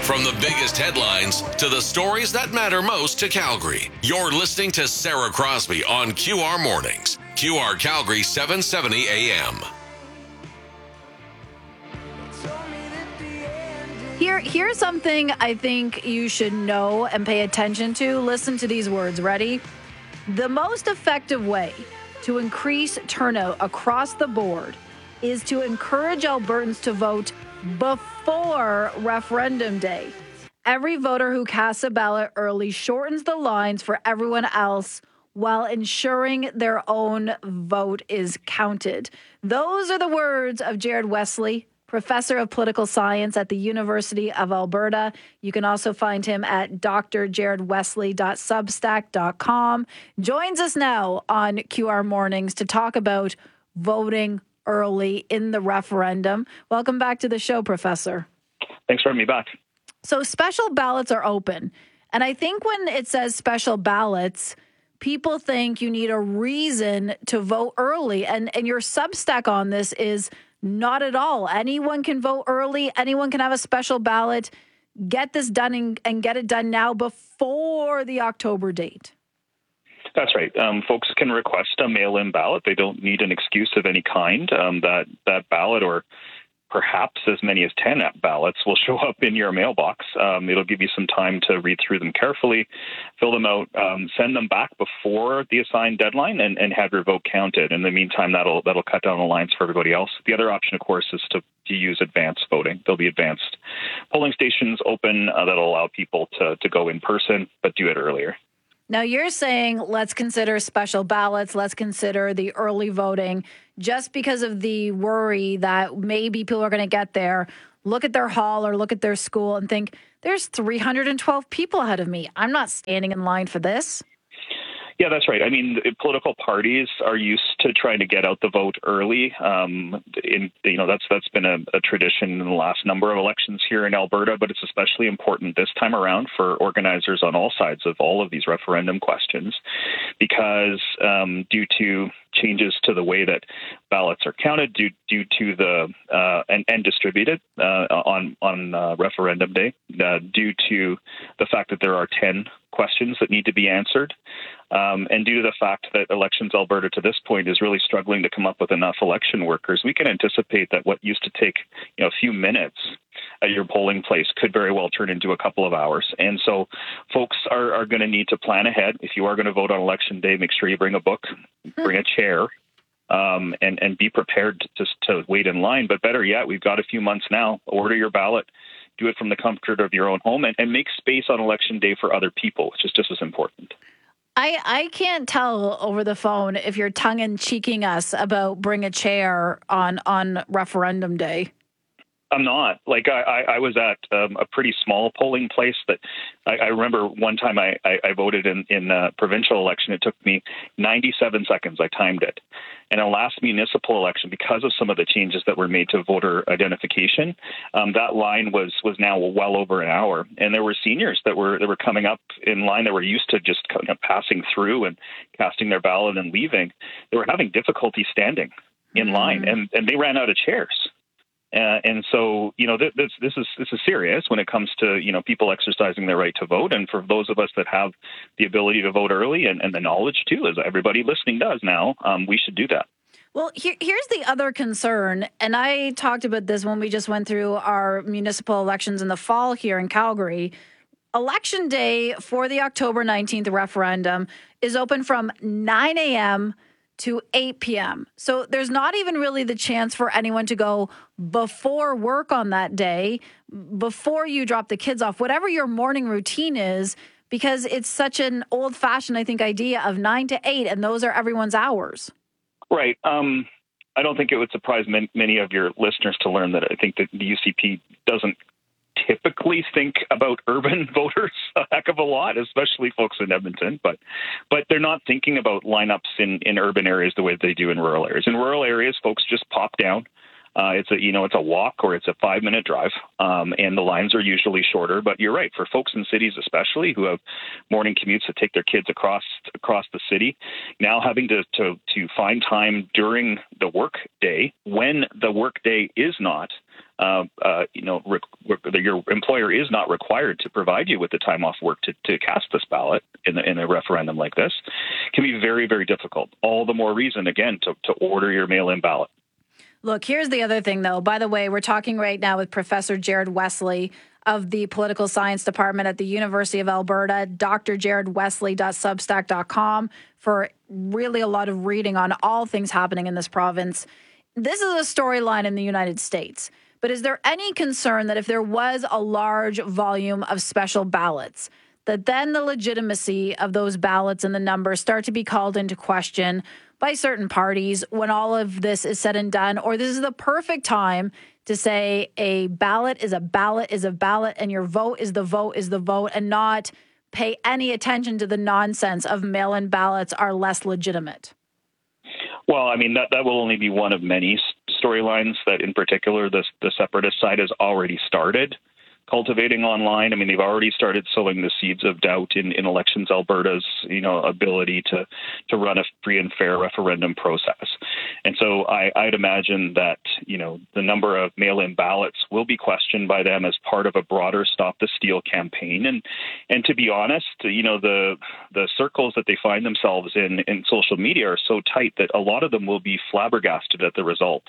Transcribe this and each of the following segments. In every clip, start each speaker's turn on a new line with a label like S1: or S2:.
S1: From the biggest headlines to the stories that matter most to Calgary, you're listening to Sarah Crosby on QR Mornings. QR Calgary 770 AM.
S2: Here's something I think you should know and pay attention to. Listen to these words. Ready? The most effective way to increase turnout across the board is to encourage Albertans to vote before referendum day. Every voter who casts a ballot early shortens the lines for everyone else while ensuring their own vote is counted. Those are the words of Jared Wesley, professor of political science at the University of Alberta. You can also find him at drjaredwesley.substack.com. Joins us now on QR Mornings to talk about voting early in the referendum. Welcome back to the show, Professor.
S3: Thanks for having me back.
S2: So special ballots are open. And I think when it says special ballots, people think you need a reason to vote early. And your Substack on this is not at all. Anyone can vote early. Anyone can have a special ballot. Get this done and get it done now before the October date.
S3: That's right. Folks can request a mail-in ballot. They don't need an excuse of any kind. That ballot, or perhaps as many as 10 ballots, will show up in your mailbox. It'll give you some time to read through them carefully, fill them out, send them back before the assigned deadline, and have your vote counted. In the meantime, that'll cut down the lines for everybody else. The other option, of course, is to use advanced voting. There'll be advanced polling stations open that'll allow people to go in person, but do it earlier.
S2: Now, you're saying let's consider special ballots, let's consider the early voting, just because of the worry that maybe people are going to get there, look at their hall or look at their school and think, there's 312 people ahead of me. I'm not standing in line for this.
S3: Yeah, that's right. I mean, political parties are used to trying to get out the vote early. That's been a tradition in the last number of elections here in Alberta, but it's especially important this time around for organizers on all sides of all of these referendum questions, because due to changes to the way that ballots are counted, due to the and distributed on referendum day, due to the fact that there are 10 questions that need to be answered, and due to the fact that Elections Alberta to this point is really struggling to come up with enough election workers, we can anticipate that what used to take a few minutes at your polling place could very well turn into a couple of hours. And so folks are going to need to plan ahead. If you are going to vote on Election Day, make sure you bring a book, bring a chair, and be prepared to wait in line. But better yet, we've got a few months now. Order your ballot. Do it from the comfort of your own home, and make space on Election Day for other people, which is just as important.
S2: I can't tell over the phone if you're tongue-in-cheeking us about bring a chair on referendum day.
S3: I'm not. Like, I was at a pretty small polling place that I remember one time I voted in a provincial election. It took me 97 seconds. I timed it. And in the last municipal election, because of some of the changes that were made to voter identification, that line was now well over an hour. And there were seniors that were coming up in line that were used to just kind of passing through and casting their ballot and leaving. They were having difficulty standing in line, and they ran out of chairs. And so, this is serious when it comes to, people exercising their right to vote. And for those of us that have the ability to vote early and the knowledge, too, as everybody listening does now, we should do that.
S2: Well, here's the other concern. And I talked about this when we just went through our municipal elections in the fall here in Calgary. Election day for the October 19th referendum is open from 9 a.m. to 8 p.m. So there's not even really the chance for anyone to go before work on that day, before you drop the kids off, whatever your morning routine is, because it's such an old-fashioned, I think, idea of 9 to 8, and those are everyone's hours.
S3: Right. I don't think it would surprise many of your listeners to learn that I think that the UCP doesn't typically think about urban voters a heck of a lot, especially folks in Edmonton, but they're not thinking about lineups in urban areas the way they do in rural areas. In rural areas, folks just pop down. It's a walk or it's a 5-minute drive, and the lines are usually shorter. But you're right, for folks in cities especially who have morning commutes to take their kids across the city, now having to find time during the work day when the work day is not your employer is not required to provide you with the time off work to cast this ballot in a referendum like this, can be very, very difficult. All the more reason, again, to order your mail-in ballot.
S2: Look, here's the other thing, though. By the way, we're talking right now with Professor Jared Wesley of the Political Science Department at the University of Alberta, drjaredwesley.substack.com, for really a lot of reading on all things happening in this province. This is a storyline in the United States. But is there any concern that if there was a large volume of special ballots, that then the legitimacy of those ballots and the numbers start to be called into question by certain parties when all of this is said and done? Or this is the perfect time to say a ballot is a ballot is a ballot and your vote is the vote is the vote, and not pay any attention to the nonsense of mail-in ballots are less legitimate?
S3: Well, I mean, that will only be one of many storylines that, in particular, the separatist side has already started cultivating online. I mean, they've already started sowing the seeds of doubt in Elections Alberta's, ability to run a free and fair referendum process. And so I'd imagine that, the number of mail-in ballots will be questioned by them as part of a broader Stop the Steal campaign. And to be honest, the circles that they find themselves in social media are so tight that a lot of them will be flabbergasted at the result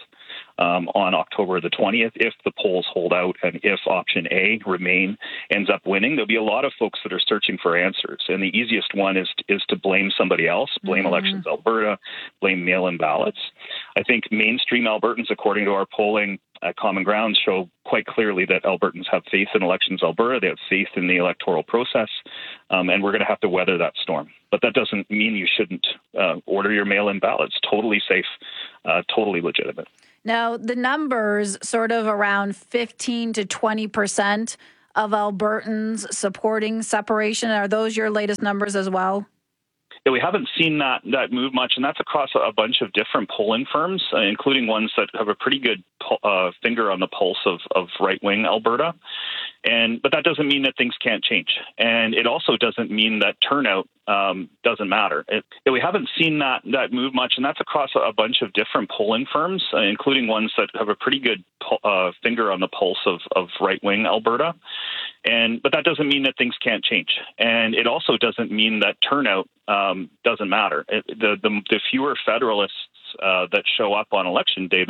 S3: on October the 20th, if the polls hold out and if option A, Remain, ends up winning. There'll be a lot of folks that are searching for answers. And the easiest one is to blame somebody else, blame Elections Alberta, blame mail-in ballots. I think mainstream Albertans, according to our polling at Common Ground, show quite clearly that Albertans have faith in Elections Alberta. They have faith in the electoral process, and we're going to have to weather that storm. But that doesn't mean you shouldn't order your mail-in ballots. Totally safe, totally legitimate.
S2: Now, the numbers, sort of around 15 to 20% of Albertans supporting separation. Are those your latest numbers as well?
S3: Yeah, we haven't seen that move much, and that's across a bunch of different polling firms, including ones that have a pretty good finger on the pulse of right-wing Alberta. But that doesn't mean that things can't change. And it also doesn't mean that turnout doesn't matter. We haven't seen that move much, and that's across a bunch of different polling firms, including ones that have a pretty good finger on the pulse of right-wing Alberta. But that doesn't mean that things can't change. And it also doesn't mean that turnout doesn't matter. The fewer Federalists that show up on election day,